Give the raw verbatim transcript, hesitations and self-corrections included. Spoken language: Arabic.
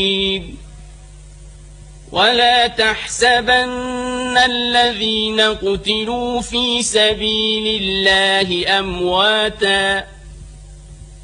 ولا تحسبن الذين قتلوا في سبيل الله أمواتاً